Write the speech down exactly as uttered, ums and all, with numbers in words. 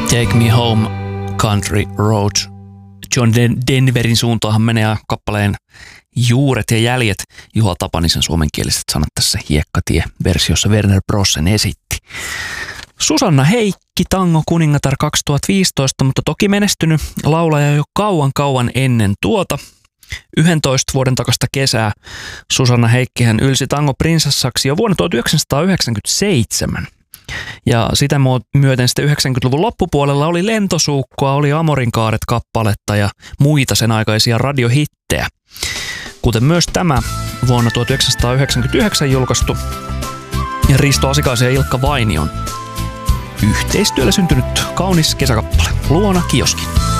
Take Me Home, Country Roads. John Denverin suuntaahan menee kappaleen juuret ja jäljet. Juha Tapanisen suomenkieliset sanat tässä Hiekkatie-versiossa Werner Brossen esitti. Susanna Heikki, Tango kuningatar kaksituhattaviisitoista, mutta toki menestynyt laulaja jo kauan kauan ennen tuota. yksitoista vuoden takasta kesää Susanna Heikkihän ylsi tango prinsessaksi jo vuonna tuhatyhdeksänsataayhdeksänkymmentäseitsemän. Ja sitä myöten sitten yhdeksänkymmentäluvun loppupuolella oli Lentosuukkoa, oli Amorinkaaret-kappaletta ja muita sen aikaisia radiohittejä. Kuten myös tämä vuonna tuhatyhdeksänsataayhdeksänkymmentäyhdeksän julkaistu Risto Asikaisen ja Ilkka Vainion yhteistyöllä syntynyt kaunis kesäkappale Luona kioskin.